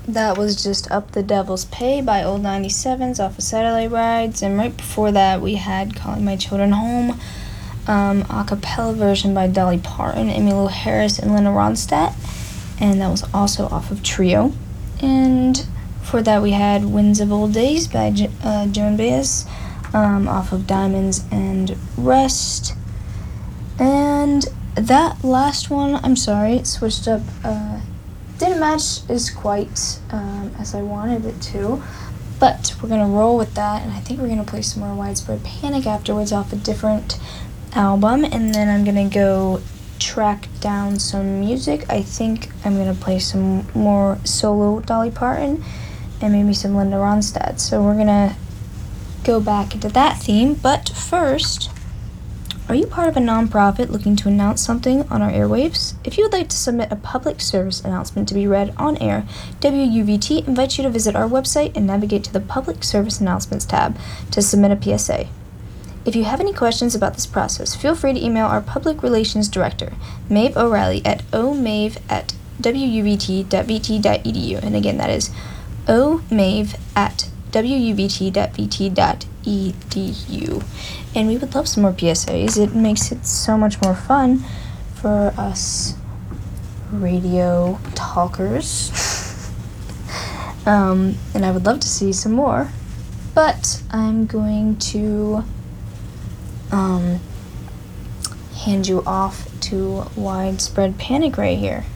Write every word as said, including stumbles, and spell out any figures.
that was just Up the Devil's Pay by Old ninety-sevens off of Satellite Rides. And right before that, we had Calling My Children Home, um, a cappella version by Dolly Parton, Emmylou Harris, and Linda Ronstadt. And that was also off of Trio. And for that, we had Winds of Old Days by J- uh, Joan Baez, um, off of Diamonds and Rust. And that last one, I'm sorry, it switched up, uh, didn't match as quite um, as I wanted it to, but we're gonna roll with that, and I think we're gonna play some more Widespread Panic afterwards off a different album, and then I'm gonna go track down some music. I think I'm gonna play some more solo Dolly Parton and maybe some Linda Ronstadt, so we're gonna go back into that theme. But first, are you part of a nonprofit looking to announce something on our airwaves? If you would like to submit a public service announcement to be read on air, W U V T invites you to visit our website and navigate to the Public Service Announcements tab to submit a P S A. If you have any questions about this process, feel free to email our Public Relations Director, Maeve O'Reilly, at omave at w u v t dot v t dot e d u. And again, that is omave at w u v t dot v t dot e d u. And we would love some more P S As. It makes it so much more fun for us radio talkers. um, and I would love to see some more. But I'm going to um, hand you off to Widespread Panic right here.